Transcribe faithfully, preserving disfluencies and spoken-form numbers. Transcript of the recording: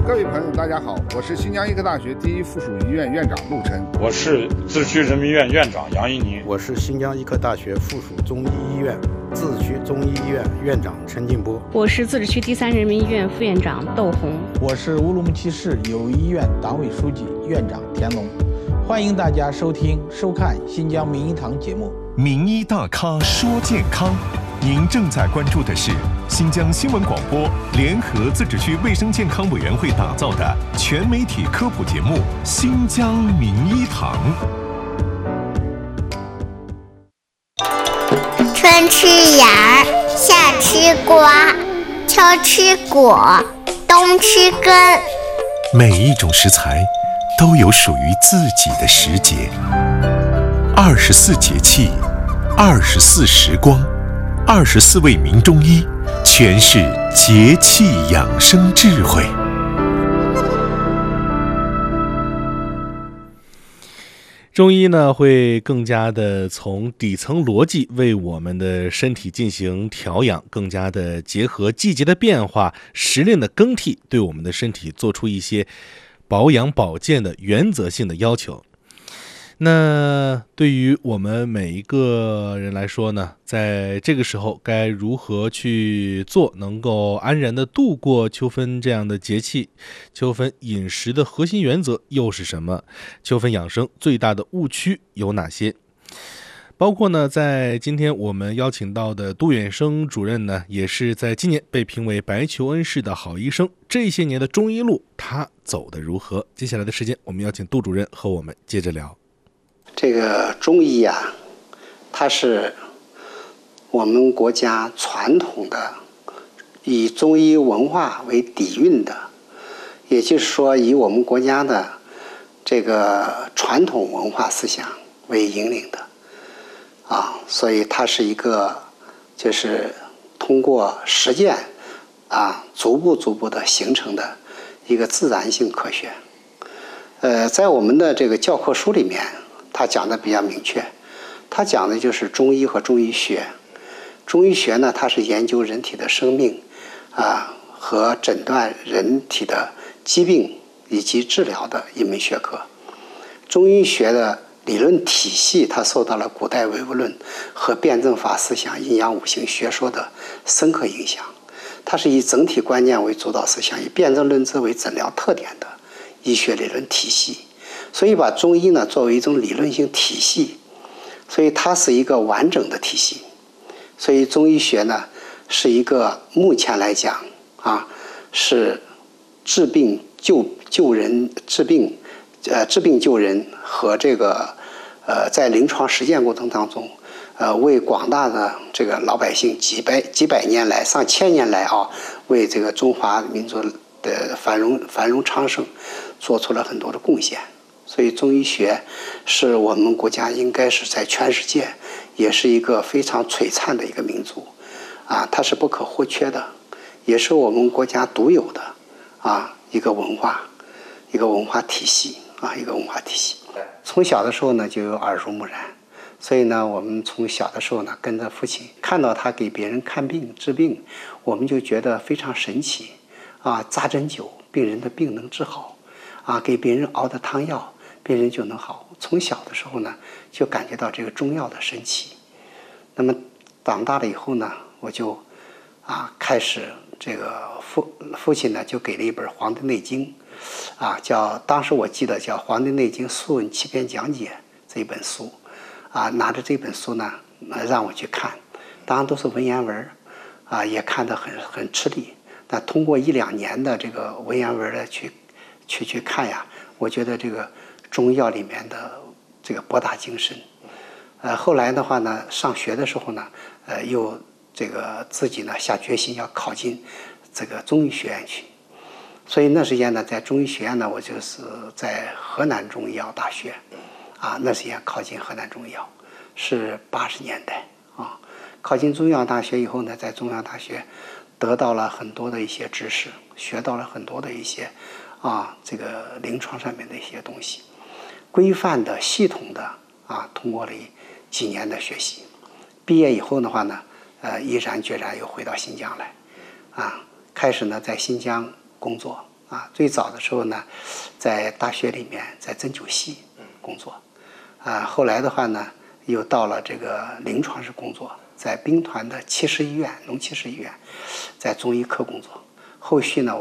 各位朋友大家好，我是新疆医科大学第一附属医院院长陆琛。 我是自区人民医院院长杨一宁。 我是新疆医科大学附属中医医院自治区中医医院院长陈进波。 我是自治区第三人民医院副院长窦红。 我是乌鲁木齐市友谊医院党委书记院长田龙。欢迎大家收听收看新疆名医堂节目。 名医大咖说健康，您正在关注的是新疆新闻广播联合自治区卫生健康委员会打造的全媒体科普节目《新疆名医堂》。 春吃芽儿，夏吃瓜，秋吃果，冬吃根。 每一种食材都有属于自己的时节，二十四节气，二十四时光，二十四位名中医，诠释节气养生智慧。 中医呢会更加的从底层逻辑为我们的身体进行调养，更加的结合季节的变化、时令的更替，对我们的身体做出一些保养保健的原则性的要求。那对于我们每一个人来说呢，在这个时候该如何去做，能够安然的度过秋分这样的节气？秋分饮食的核心原则又是什么？秋分养生最大的误区有哪些？包括呢，在今天我们邀请到的杜远生主任呢，也是在今年被评为白求恩市的好医生。这些年的中医路，他走得如何？接下来的时间，我们邀请杜主任和我们接着聊。 这个中医啊，它是我们国家传统的以中医文化为底蕴的，也就是说以我们国家的这个传统文化思想为引领的啊，所以它是一个就是通过实践啊，逐步逐步的形成的一个自然性科学。呃，在我们的这个教科书里面，他讲的比较明确，他讲的就是中医和中医学。中医学呢，它是研究人体的生命啊和诊断人体的疾病以及治疗的一门学科。中医学的理论体系，它受到了古代唯物论和辩证法思想、阴阳五行学说的深刻影响。它是以整体观念为主导思想，以辩证论治为诊疗特点的医学理论体系。所以把中医呢作为一种理论性体系，所以它是一个完整的体系。所以中医学呢是一个目前来讲啊是治病救救人治病呃治病救人和这个呃在临床实践过程当中呃为广大的这个老百姓几百几百年来上千年来啊为这个中华民族的繁荣繁荣昌盛做出了很多的贡献。所以中医学是我们国家应该是在全世界也是一个非常璀璨的一个民族啊，它是不可或缺的，也是我们国家独有的啊一个文化一个文化体系啊一个文化体系。从小的时候呢就有耳濡目染，所以呢我们从小的时候呢跟着父亲，看到他给别人看病治病，我们就觉得非常神奇啊，扎针灸病人的病能治好啊，给别人熬的汤药别人就能好。从小的时候呢就感觉到这个中药的神奇。那么长大了以后呢，我就啊开始这个父父亲呢就给了一本《黄帝内经》啊，叫当时我记得叫《黄帝内经素问七篇讲解》这一本书啊，拿着这本书呢让我去看，当然都是文言文啊，也看得很很吃力。但通过一两年的这个文言文的去去去看呀，我觉得这个中药里面的这个博大精深。呃，后来的话呢，上学的时候呢，呃，又这个自己呢下决心要考进这个中医学院去。所以那时间呢，在中医学院呢，我就是在河南中医药大学，啊，那时间考进河南中医药，是八十年代啊。考进中医药大学以后呢，在中医药大学得到了很多的一些知识，学到了很多的一些啊这个临床上面的一些东西。规范的、系统的啊，通过了几年的学习，毕业以后的话呢，呃，毅然决然又回到新疆来，啊，开始呢在新疆工作啊，最早的时候呢，在大学里面在针灸系工作，啊，后来的话呢，又到了这个临床室工作，在兵团的七十医院、农七十医院，在中医科工作。后续呢，